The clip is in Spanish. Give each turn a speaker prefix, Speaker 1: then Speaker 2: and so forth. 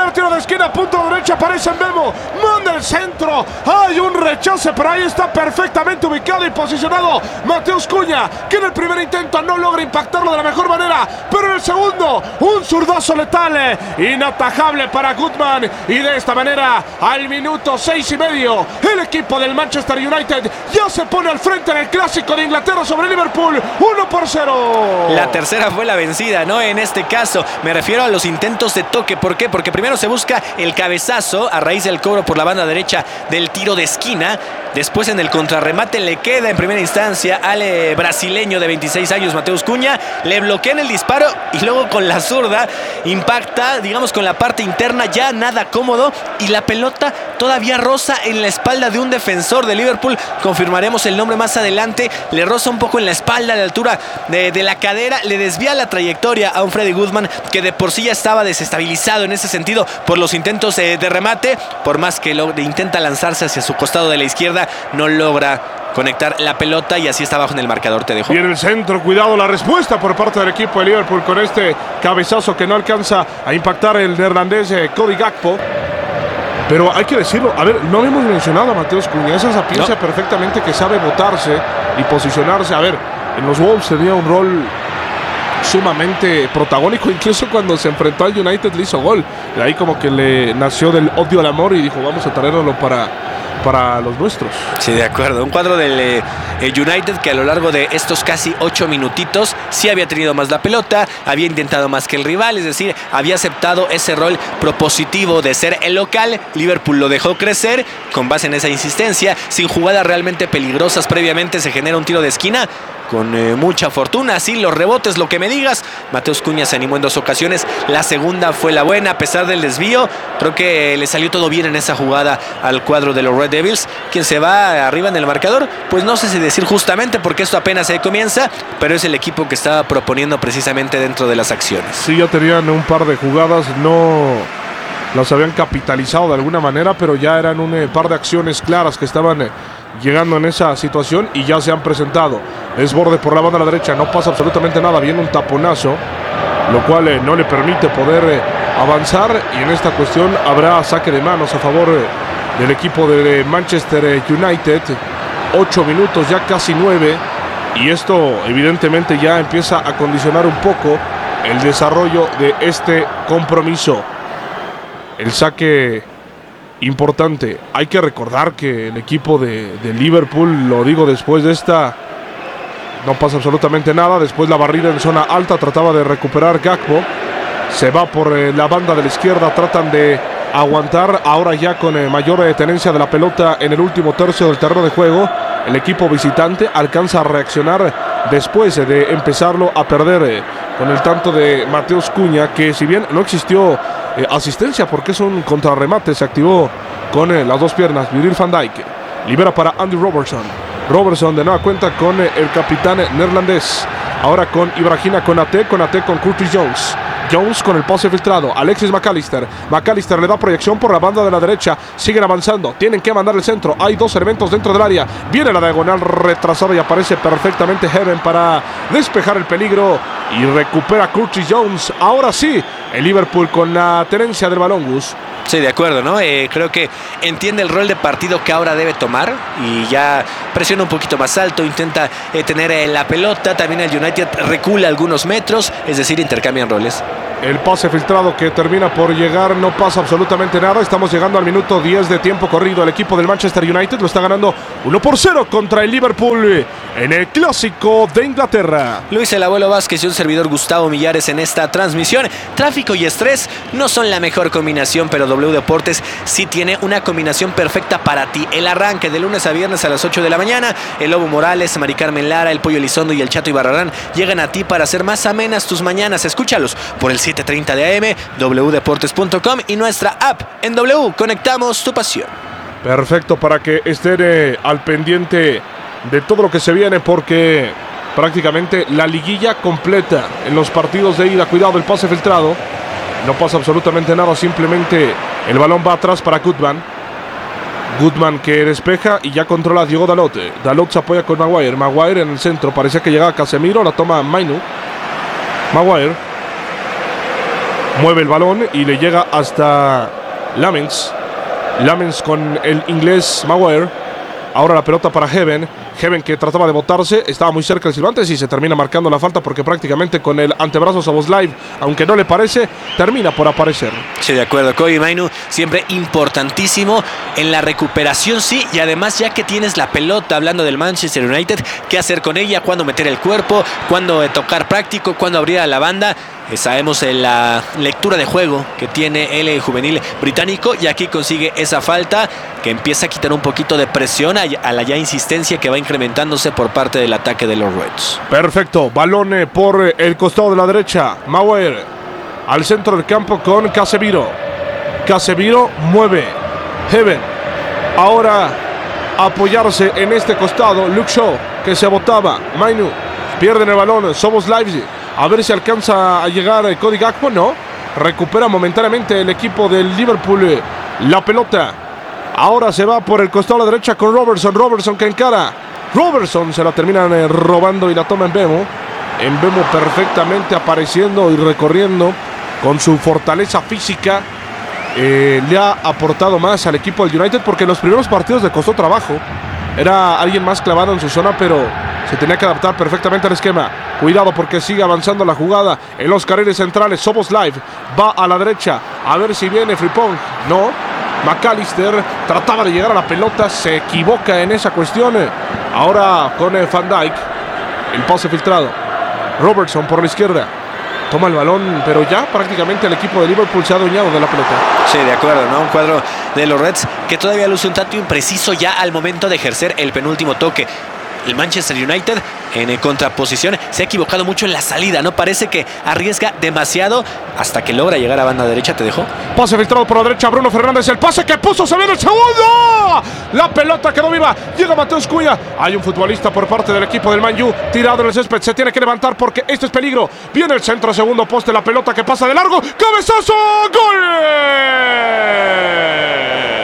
Speaker 1: primer tiro de esquina, punto derecha, aparece Memo, manda el centro, hay un rechace, pero ahí está perfectamente ubicado y posicionado Mateus Cunha, que en el primer intento no logra impactarlo de la mejor manera, pero en el segundo, un zurdazo letal, inatajable para Gutman, y de esta manera, al minuto 6:30, el equipo del Manchester United ya se pone al frente en el clásico de Inglaterra sobre Liverpool, 1-0.
Speaker 2: La tercera fue la vencida, ¿no? En este caso, me refiero a los intentos de toque. ¿Por qué? Porque primero se busca el cabezazo a raíz del cobro por la banda derecha del tiro de esquina. Después en el contrarremate le queda en primera instancia al brasileño de 26 años, Mateus Cunha. Le bloquean el disparo y luego con la zurda impacta, digamos, con la parte interna, ya nada cómodo. Y la pelota todavía roza en la espalda de un defensor de Liverpool. Confirmaremos el nombre más adelante. Le roza un poco en la espalda, a la altura de la cadera. Le desvía la trayectoria a un Freddy Gutman que de por sí ya estaba desestabilizado en ese sentido por los intentos de remate. Por más que intenta lanzarse hacia su costado de la izquierda, no logra conectar la pelota y así está abajo en el marcador. Te dejo.
Speaker 1: Y en el centro, cuidado la respuesta por parte del equipo de Liverpool con este cabezazo que no alcanza a impactar el neerlandés Cody Gakpo. Pero hay que decirlo, a ver, no hemos mencionado a Mateus Cunha. Esa es la pieza perfectamente que sabe botarse y posicionarse. A ver, en los Wolves tenía un rol sumamente protagónico, incluso cuando se enfrentó al United le hizo gol. De ahí como que le nació del odio al amor y dijo, vamos a traerlo para los nuestros.
Speaker 2: Sí, de acuerdo. Un cuadro del United que a lo largo de estos casi 8 minutitos sí había tenido más la pelota, había intentado más que el rival, es decir, había aceptado ese rol propositivo de ser el local. Liverpool lo dejó crecer con base en esa insistencia, sin jugadas realmente peligrosas previamente. Se genera un tiro de esquina con mucha fortuna, sí, los rebotes, lo que me digas. Mateus Cunha se animó en 2 ocasiones, la segunda fue la buena a pesar del desvío. Creo que le salió todo bien en esa jugada al cuadro de los Red Devils. Quien se va arriba en el marcador, pues no sé si decir justamente porque esto apenas comienza, pero es el equipo que estaba proponiendo precisamente dentro de las acciones.
Speaker 1: Sí, ya tenían un par de jugadas, no las habían capitalizado de alguna manera, pero ya eran un par de acciones claras que estaban llegando en esa situación y ya se han presentado. Desborde por la banda a la derecha, no pasa absolutamente nada, viene un taponazo, lo cual no le permite poder avanzar, y en esta cuestión habrá saque de manos a favor del equipo de Manchester United. 8 minutos, ya casi 9, y esto evidentemente ya empieza a condicionar un poco el desarrollo de este compromiso. El saque importante. Hay que recordar que el equipo de Liverpool, lo digo después de esta, no pasa absolutamente nada. Después la barrida en zona alta, trataba de recuperar Gakpo, se va por la banda de la izquierda, tratan de aguantar ahora ya con mayor tenencia de la pelota en el último tercio del terreno de juego. El equipo visitante alcanza a reaccionar después de empezarlo a perder con el tanto de Mateus Cunha, que si bien no existió asistencia porque es un contrarremate, se activó con las 2 piernas. Virgil van Dijk libera para Andy Robertson. Robertson de nueva cuenta con el capitán neerlandés. Ahora con Ibrahima Konate con Curtis Jones. Jones con el pase filtrado, Alexis McAllister. McAllister le da proyección por la banda de la derecha. Siguen avanzando, tienen que mandar el centro. Hay 2 elementos dentro del área. Viene la diagonal retrasada y aparece perfectamente Heaven para despejar el peligro. Y recupera Curtis Jones. Ahora sí, el Liverpool con la tenencia del balón, Gus.
Speaker 2: Sí, de acuerdo, ¿no? Creo que entiende el rol de partido que ahora debe tomar y ya presiona un poquito más alto, intenta tener la pelota. También el United recula algunos metros, es decir, intercambian roles.
Speaker 1: El pase filtrado que termina por llegar, no pasa absolutamente nada. Estamos llegando al minuto 10 de tiempo corrido. El equipo del Manchester United lo está ganando 1-0 contra el Liverpool en el clásico de Inglaterra.
Speaker 2: Luis el Abuelo Vázquez y un servidor Gustavo Millares en esta transmisión. Tráfico y estrés no son la mejor combinación, pero W Deportes sí tiene una combinación perfecta para ti. El arranque de lunes a viernes a las 8 de la mañana. El Lobo Morales, Mari Carmen Lara, el Pollo Elizondo y el Chato Ibarrarán llegan a ti para hacer más amenas tus mañanas. Escúchalos por el 7:30 de AM, wdeportes.com y nuestra app en W. Conectamos tu pasión.
Speaker 1: Perfecto, para que estén al pendiente de todo lo que se viene, porque prácticamente la liguilla completa en los partidos de ida. Cuidado, el pase filtrado, no pasa absolutamente nada, simplemente el balón va atrás para Gutman. Gutman que despeja y ya controla a Diogo Dalot. Dalot se apoya con Maguire. Maguire en el centro, parecía que llegaba Casemiro, la toma Mainu. Maguire Mueve el balón y le llega hasta Lamens. Lamens con el inglés Maguire. Ahora la pelota para Heaven. Heaven, que trataba de botarse, estaba muy cerca del silbante y se termina marcando la falta porque prácticamente con el antebrazo Szoboszlai, aunque no le parece, termina por aparecer.
Speaker 2: Sí, de acuerdo. Kobbie Mainoo siempre importantísimo en la recuperación, sí, y además ya que tienes la pelota, hablando del Manchester United, qué hacer con ella, cuándo meter el cuerpo, cuándo tocar práctico, cuándo abrir a la banda. Sabemos la lectura de juego que tiene el juvenil británico, y aquí consigue esa falta que empieza a quitar un poquito de presión a la ya insistencia que va incrementándose por parte del ataque de los Reds.
Speaker 1: Perfecto, balón por el costado de la derecha. Maguire al centro del campo con Casemiro. Casemiro mueve. Heaven ahora apoyarse en este costado. Luke Shaw, que se botaba. Mainoo pierde el balón. Szoboszlai, a ver si alcanza a llegar Cody Gakpo. No, recupera momentáneamente el equipo del Liverpool la pelota. Ahora se va por el costado a la derecha con Robertson. Robertson que encara. Robertson se la terminan robando y la toma Mbeumo. Mbeumo perfectamente apareciendo y recorriendo con su fortaleza física. Le ha aportado más al equipo del United porque en los primeros partidos le costó trabajo. Era alguien más clavado en su zona, pero se tenía que adaptar perfectamente al esquema. Cuidado porque sigue avanzando la jugada en los carriles centrales. Szoboszlai va a la derecha. A ver si viene Frimpong. No. McAllister trataba de llegar a la pelota. Se equivoca en esa cuestión. Ahora con Van Dijk. El pase filtrado. Robertson por la izquierda. Toma el balón, pero ya prácticamente el equipo de Liverpool se ha adueñado de la pelota.
Speaker 2: Sí, de acuerdo, ¿no? Un cuadro de los Reds que todavía luce un tanto impreciso ya al momento de ejercer el penúltimo toque. El Manchester United en contraposición se ha equivocado mucho en la salida, ¿no? Parece que arriesga demasiado hasta que logra llegar a banda derecha. ¿Te dejó?
Speaker 1: Pase filtrado por la derecha, Bruno Fernández, el pase que puso, se viene el segundo. La pelota quedó viva, llega Mateus Cunha. Hay un futbolista por parte del equipo del Man U tirado en el césped, se tiene que levantar porque esto es peligro. Viene el centro, segundo poste, la pelota que pasa de largo, cabezazo, ¡gol!